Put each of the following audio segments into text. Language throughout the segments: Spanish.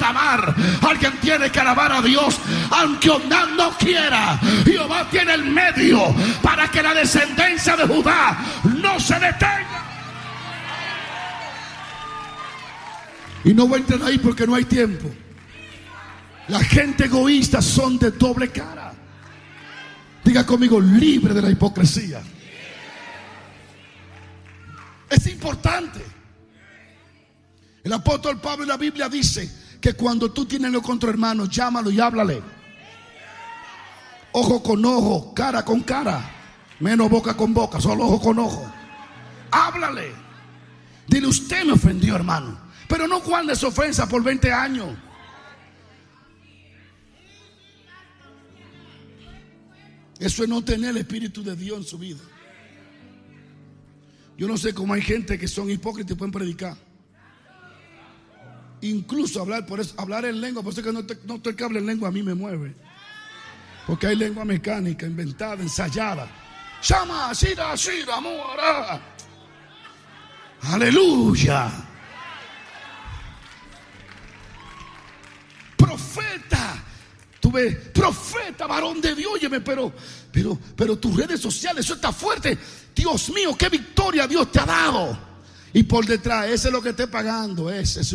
alabar. Alguien tiene que alabar a Dios, aunque Onán no quiera. Jehová tiene el medio para que la descendencia de Judá no se detenga. Y no voy a entrar ahí porque no hay tiempo. La gente egoísta son de doble cara. Diga conmigo, libre de la hipocresía. Es importante. El apóstol Pablo en la Biblia dice que cuando tú tienes algo contra hermano, llámalo y háblale. Ojo con ojo, cara con cara, menos boca con boca, solo ojo con ojo. Háblale. Dile, usted me ofendió, hermano, pero no guarde su ofensa por 20 años. Eso es no tener el Espíritu de Dios en su vida. Yo no sé cómo hay gente que son hipócritas y pueden predicar. Incluso hablar, por eso, hablar en lengua. Por eso que no estoy que hable en lengua, a mí me mueve. Porque hay lengua mecánica, inventada, ensayada. Shama, shira, shira, muara. Aleluya. Profeta. Tú ves, profeta, varón de Dios. Óyeme, pero tus redes sociales, eso está fuerte. Dios mío, qué victoria Dios te ha dado. Y por detrás, ese es lo que esté pagando.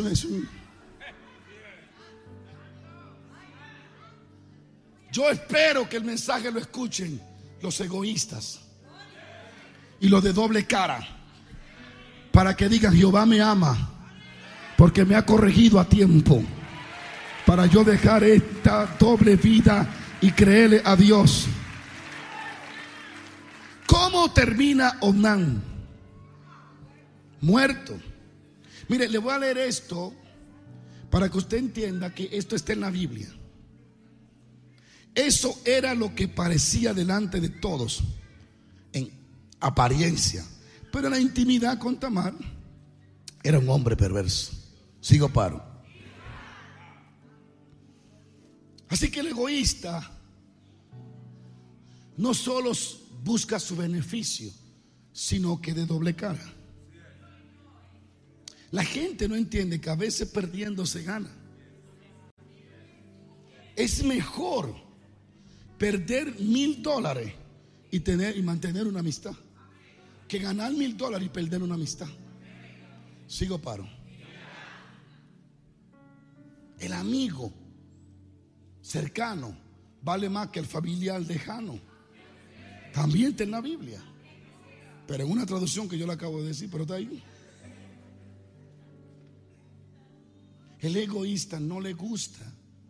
Yo espero que el mensaje lo escuchen los egoístas y los de doble cara, para que digan, Jehová me ama porque me ha corregido a tiempo, para yo dejar esta doble vida y creerle a Dios. ¿Cómo termina Onán? Muerto. Mire, le voy a leer esto para que usted entienda que esto está en la Biblia. Eso era lo que parecía delante de todos en apariencia, pero en la intimidad con Tamar era un hombre perverso. Sigo paro. Así que el egoísta no solo busca su beneficio, sino que de doble cara. La gente no entiende que a veces perdiendo se gana. Es mejor perder $1,000 y mantener una amistad que ganar $1,000 y perder una amistad. Sigo paro. El amigo cercano vale más que el familiar lejano. También está en la Biblia, pero en una traducción que yo le acabo de decir, pero está ahí. El egoísta no le gusta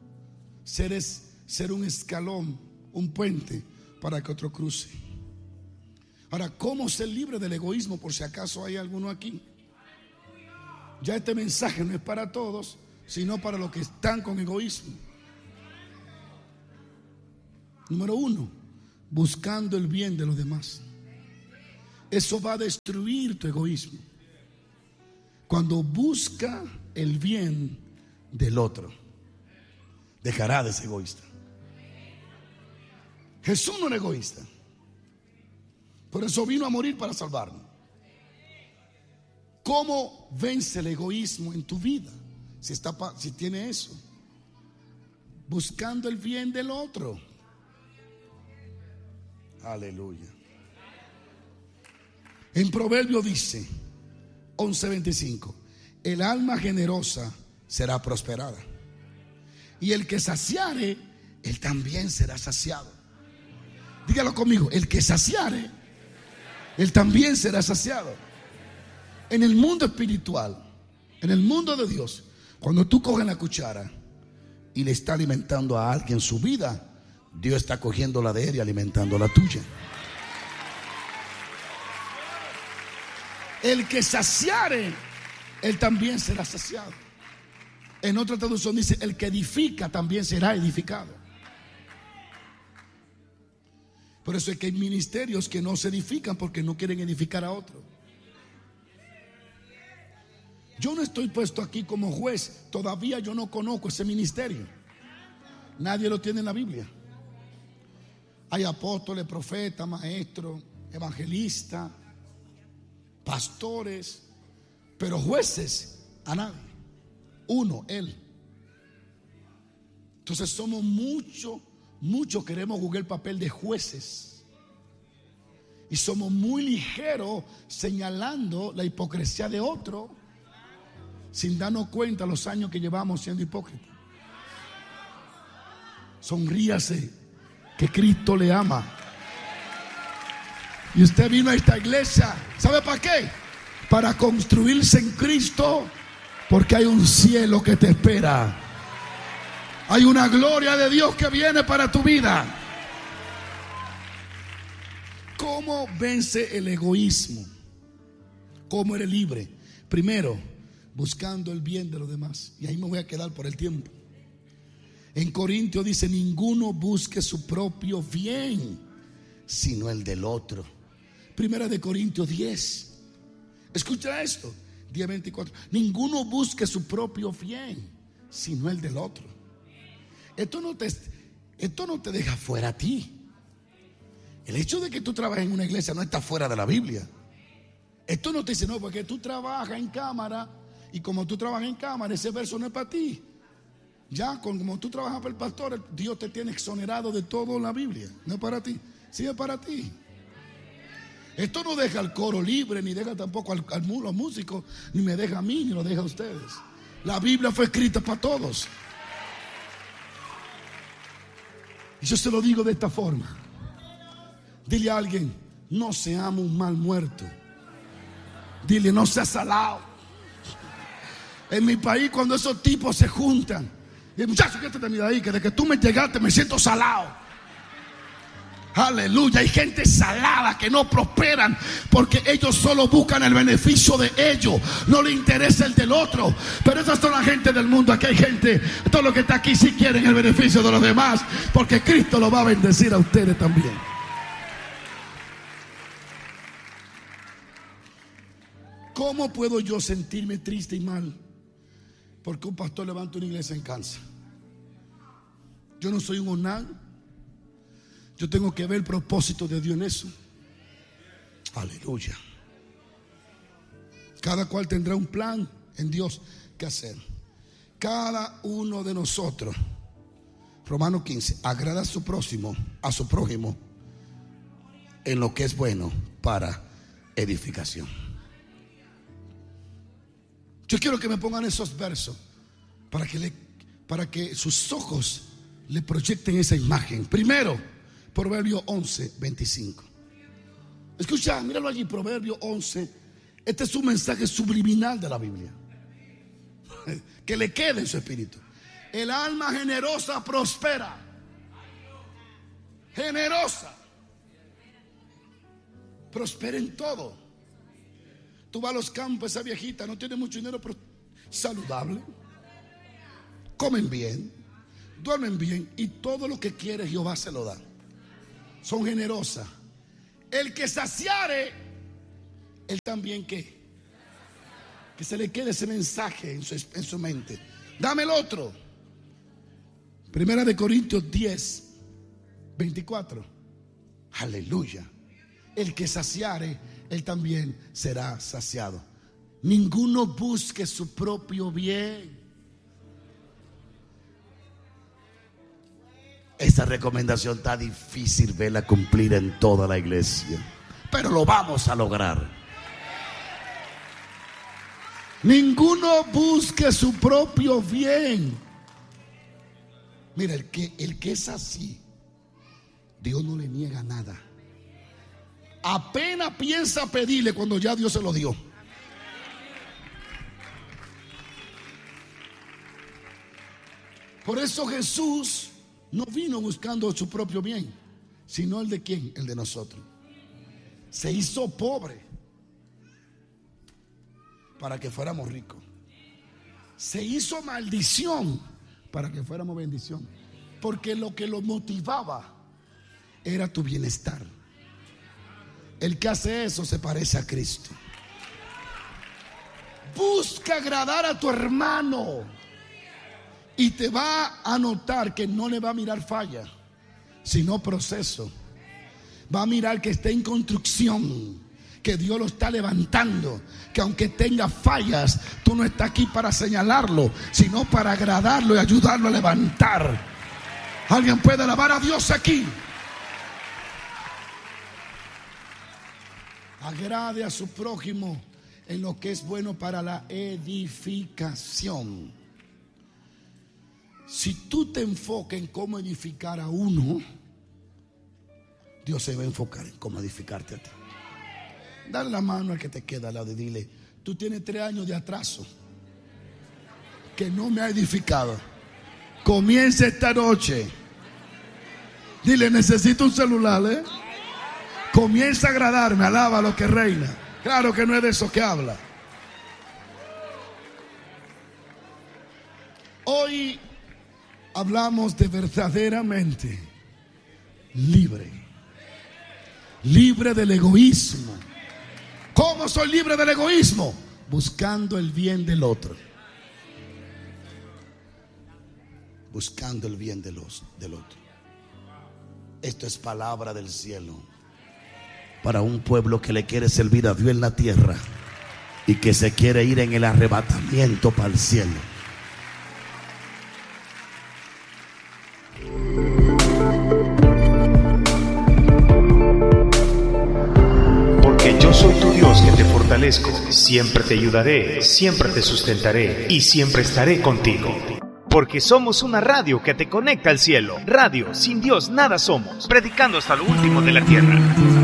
ser un escalón, un puente para que otro cruce. Ahora, ¿cómo ser libre del egoísmo? Por si acaso hay alguno aquí. Ya este mensaje no es para todos, sino para los que están con egoísmo. Número 1, buscando el bien de los demás. Eso va a destruir tu egoísmo. Cuando busca el bien del otro, dejará de ser egoísta. Jesús no era egoísta, por eso vino a morir para salvarnos. ¿Cómo vence el egoísmo en tu vida? Si tiene eso, buscando el bien del otro. Aleluya. En Proverbio dice 11:25: el alma generosa será prosperada, y el que saciare, él también será saciado. Dígalo conmigo: el que saciare, él también será saciado. En el mundo espiritual, en el mundo de Dios, cuando tú coges la cuchara y le está alimentando a alguien su vida, Dios está cogiendo la de él y alimentando la tuya. El que saciare, él también será saciado. En otra traducción dice: el que edifica también será edificado. Por eso es que hay ministerios que no se edifican porque no quieren edificar a otro. Yo no estoy puesto aquí como juez. Todavía yo no conozco ese ministerio. Nadie lo tiene en la Biblia. Hay apóstoles, profetas, maestros, evangelistas, pastores, pero jueces a nadie. Uno, él. Entonces somos mucho queremos jugar el papel de jueces. Y somos muy ligeros señalando la hipocresía de otro, sin darnos cuenta los años que llevamos siendo hipócritas. Sonríase, que Cristo le ama. Y usted vino a esta iglesia, ¿sabe para qué? Para construirse en Cristo, porque hay un cielo que te espera. Hay una gloria de Dios que viene para tu vida. ¿Cómo vence el egoísmo? ¿Cómo eres libre? Primero, buscando el bien de los demás. Y ahí me voy a quedar por el tiempo. En Corintios dice: ninguno busque su propio bien, sino el del otro. Primera de Corintios 10. Escucha esto, 10:24. Ninguno busque su propio bien, sino el del otro. Esto no te deja fuera a ti. El hecho de que tú trabajes en una iglesia no está fuera de la Biblia. Esto no te dice, no, porque tú trabajas en cámara, y como tú trabajas en cámara, ese verso no es para ti. Ya, como tú trabajas para el pastor, Dios te tiene exonerado de todo en la Biblia. No es para ti, sí es para ti. Esto no deja al coro libre, ni deja tampoco a los músicos, ni me deja a mí, ni lo deja a ustedes. La Biblia fue escrita para todos. Y yo se lo digo de esta forma. Dile a alguien: no seamos un mal muerto. Dile: no seas salado. En mi país, cuando esos tipos se juntan, y muchachos, quédate de ahí, que desde que tú me llegaste me siento salado. Aleluya. Hay gente salada que no prosperan porque ellos solo buscan el beneficio de ellos, no le interesa el del otro. Pero esas son la gente del mundo. Aquí hay gente, todo lo que está aquí, sí quieren el beneficio de los demás, porque Cristo lo va a bendecir a ustedes también. ¿Cómo puedo yo sentirme triste y mal porque un pastor levanta una iglesia en Kansas? Yo no soy un Onán. Yo tengo que ver el propósito de Dios en eso. Aleluya. Cada cual tendrá un plan en Dios que hacer. Cada uno de nosotros, Romanos 15, agrada a su prójimo en lo que es bueno para edificación. Yo quiero que me pongan esos versos para que sus ojos le proyecten esa imagen. Primero, Proverbio 11:25. Escucha, míralo allí, Proverbio 11. Este es un mensaje subliminal de la Biblia, que le quede en su espíritu. El alma generosa prospera. Generosa prospera en todo. Tú vas a los campos, esa viejita no tiene mucho dinero, pero saludable, comen bien, duermen bien, y todo lo que quiere Jehová se lo da. Son generosas. El que saciare, él también que se le quede ese mensaje en su mente. Dame el otro. Primera de Corintios 10:24. Aleluya. El que saciare, él también será saciado. Ninguno busque su propio bien. Esa recomendación está difícil verla cumplir en toda la iglesia, pero lo vamos a lograr. Ninguno busque su propio bien. Mira, el que es así, Dios no le niega nada. Apenas piensa pedirle cuando ya Dios se lo dio. Por eso Jesús no vino buscando su propio bien, sino el de quién, el de nosotros. Se hizo pobre para que fuéramos ricos. Se hizo maldición para que fuéramos bendición. Porque lo que lo motivaba era tu bienestar. El que hace eso se parece a Cristo. Busca agradar a tu hermano, y te va a notar que no le va a mirar falla, sino proceso. Va a mirar que está en construcción, que Dios lo está levantando, que aunque tenga fallas, tú no estás aquí para señalarlo, sino para agradarlo y ayudarlo a levantar. Alguien puede alabar a Dios aquí. Agrade a su prójimo en lo que es bueno para la edificación. Si tú te enfocas en cómo edificar a uno, Dios se va a enfocar en cómo edificarte a ti. Dale la mano al que te queda al lado y dile: tú tienes 3 años de atraso que no me ha edificado. Comienza esta noche. Dile: necesito un celular, Comienza a agradarme, alaba a lo que reina. Claro que no es de eso que habla. Hoy hablamos de verdaderamente libre. Libre del egoísmo. ¿Cómo soy libre del egoísmo? Buscando el bien del otro. Buscando el bien del otro. Esto es palabra del cielo para un pueblo que le quiere servir a Dios en la tierra y que se quiere ir en el arrebatamiento para el cielo. Porque yo soy tu Dios que te fortalezco, siempre te ayudaré, siempre te sustentaré y siempre estaré contigo. Porque somos una radio que te conecta al cielo. Radio, sin Dios nada somos, predicando hasta lo último de la tierra.